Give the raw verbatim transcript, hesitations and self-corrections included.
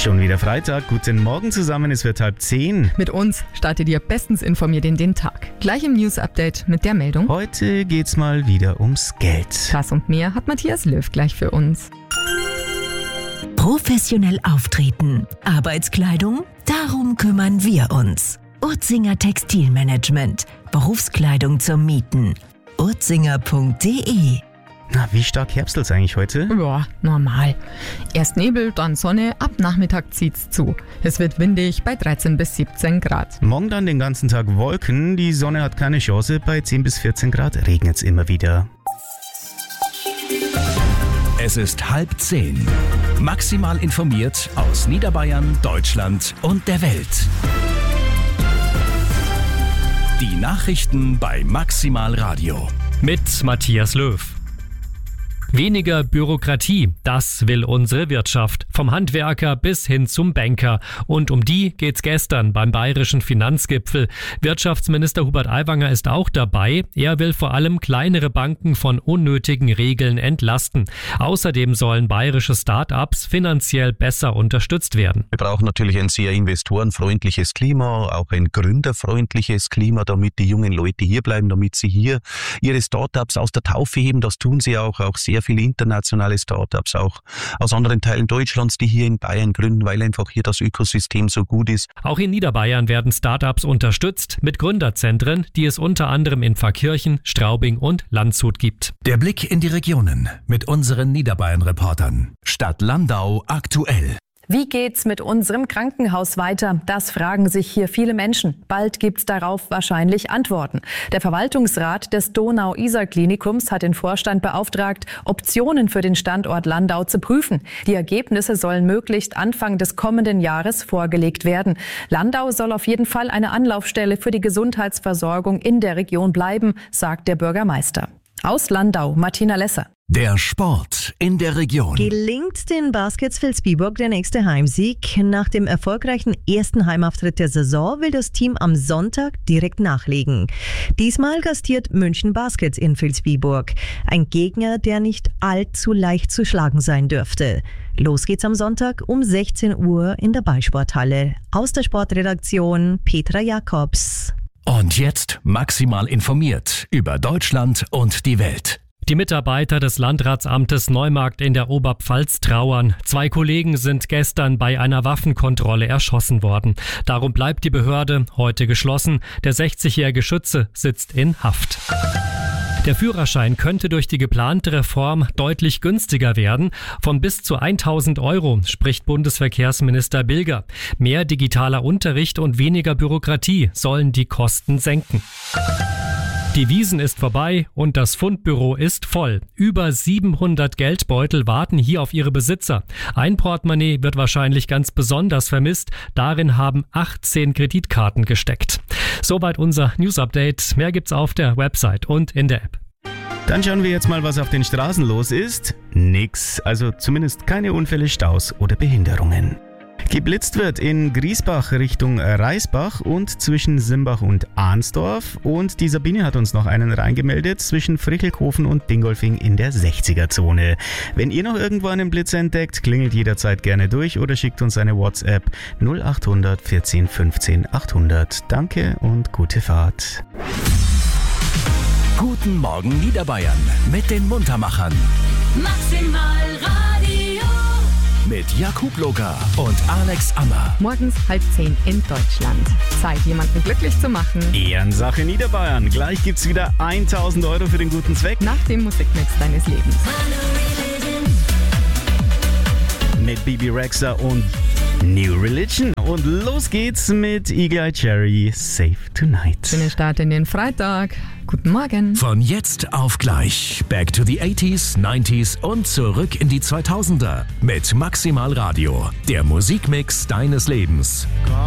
Schon wieder Freitag. Guten Morgen zusammen, es wird halb zehn. Mit uns startet ihr bestens informiert in den Tag. Gleich im News-Update mit der Meldung. Heute geht's mal wieder ums Geld. Das und mehr hat Matthias Löw gleich für uns. Professionell auftreten. Arbeitskleidung? Darum kümmern wir uns. Urzinger Textilmanagement. Berufskleidung zum Mieten. urzinger punkt de. Na, wie stark herbstelt's eigentlich heute? Ja, normal. Erst Nebel, dann Sonne, ab Nachmittag zieht's zu. Es wird windig bei dreizehn bis siebzehn Grad. Morgen dann den ganzen Tag Wolken, die Sonne hat keine Chance, bei zehn bis vierzehn Grad regnet's immer wieder. Es ist halb zehn. Maximal informiert aus Niederbayern, Deutschland und der Welt. Die Nachrichten bei Maximal Radio. Mit Matthias Löw. Weniger Bürokratie, das will unsere Wirtschaft. Vom Handwerker bis hin zum Banker. Und um die geht's gestern beim bayerischen Finanzgipfel. Wirtschaftsminister Hubert Aiwanger ist auch dabei. Er will vor allem kleinere Banken von unnötigen Regeln entlasten. Außerdem sollen bayerische Start-ups finanziell besser unterstützt werden. Wir brauchen natürlich ein sehr investorenfreundliches Klima, auch ein gründerfreundliches Klima, damit die jungen Leute hier bleiben, damit sie hier ihre Start-ups aus der Taufe heben. Das tun sie auch, auch sehr viele internationale Startups, auch aus anderen Teilen Deutschlands, die hier in Bayern gründen, weil einfach hier das Ökosystem so gut ist. Auch in Niederbayern werden Startups unterstützt mit Gründerzentren, die es unter anderem in Pfarrkirchen, Straubing und Landshut gibt. Der Blick in die Regionen mit unseren Niederbayern-Reportern. Stadt Landau aktuell. Wie geht's mit unserem Krankenhaus weiter? Das fragen sich hier viele Menschen. Bald gibt's darauf wahrscheinlich Antworten. Der Verwaltungsrat des Donau-Isar-Klinikums hat den Vorstand beauftragt, Optionen für den Standort Landau zu prüfen. Die Ergebnisse sollen möglichst Anfang des kommenden Jahres vorgelegt werden. Landau soll auf jeden Fall eine Anlaufstelle für die Gesundheitsversorgung in der Region bleiben, sagt der Bürgermeister. Aus Landau, Martina Lesser. Der Sport in der Region. Gelingt den Baskets Vilsbiburg der nächste Heimsieg? Nach dem erfolgreichen ersten Heimauftritt der Saison will das Team am Sonntag direkt nachlegen. Diesmal gastiert München Baskets in Vilsbiburg. Ein Gegner, der nicht allzu leicht zu schlagen sein dürfte. Los geht's am Sonntag um sechzehn Uhr in der Ballsporthalle. Aus der Sportredaktion Petra Jakobs. Und jetzt maximal informiert über Deutschland und die Welt. Die Mitarbeiter des Landratsamtes Neumarkt in der Oberpfalz trauern. Zwei Kollegen sind gestern bei einer Waffenkontrolle erschossen worden. Darum bleibt die Behörde heute geschlossen. Der sechzigjährige Schütze sitzt in Haft. Der Führerschein könnte durch die geplante Reform deutlich günstiger werden. Von bis zu tausend Euro, spricht Bundesverkehrsminister Bilger. Mehr digitaler Unterricht und weniger Bürokratie sollen die Kosten senken. Die Wiesn ist vorbei und das Fundbüro ist voll. Über siebenhundert Geldbeutel warten hier auf ihre Besitzer. Ein Portemonnaie wird wahrscheinlich ganz besonders vermisst. Darin haben achtzehn Kreditkarten gesteckt. Soweit unser News-Update. Mehr gibt's auf der Website und in der App. Dann schauen wir jetzt mal, was auf den Straßen los ist. Nix, also zumindest keine Unfälle, Staus oder Behinderungen. Geblitzt wird in Griesbach Richtung Reisbach und zwischen Simbach und Arnsdorf. Und die Sabine hat uns noch einen reingemeldet zwischen Frickelkofen und Dingolfing in der sechziger-Zone. Wenn ihr noch irgendwo einen Blitz entdeckt, klingelt jederzeit gerne durch oder schickt uns eine WhatsApp null acht hundert vierzehn fünfzehn achthundert. Danke und gute Fahrt. Guten Morgen Niederbayern mit den Muntermachern. Maximal Radio. Mit Jakub Locker und Alex Ammer. Morgens halb zehn in Deutschland. Zeit, jemanden glücklich zu machen. Ehrensache Niederbayern. Gleich gibt's wieder tausend Euro für den guten Zweck. Nach dem Musikmix deines Lebens. Mit Bibi Rexha und New Religion. Und los geht's mit Eagle Eye Cherry, Safe Tonight. Schönen Start in den Freitag. Guten Morgen. Von jetzt auf gleich. Back to the eighties, nineties und zurück in die zweitausender. Mit Maximal Radio. Der Musikmix deines Lebens.